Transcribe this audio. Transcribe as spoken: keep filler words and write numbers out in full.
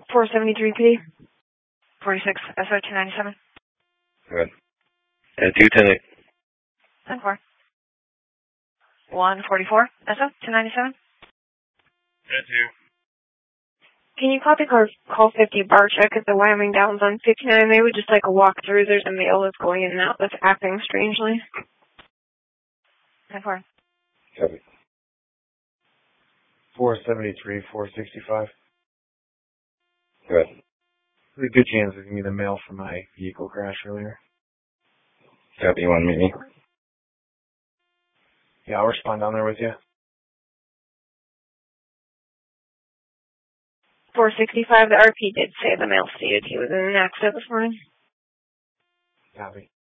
four seventy-three P D. forty-six S O two ninety-seven. Good. And two ten eight. ten four. one forty-four S O two ninety-seven. ten two. Can you copy car call fifty bar check at the Wyoming Downs on fifty-nine? They would just like a walkthrough. There's a male that's going in and out that's acting strangely. ten four. Copy. four seventy-three, four sixty-five. Good. Pretty good chance it's going to be the male from my vehicle crash earlier. Copy, you want to meet me? Yeah, I'll respond down there with you. four sixty-five, the R P did say the male stated he was in an accident this morning. Copy.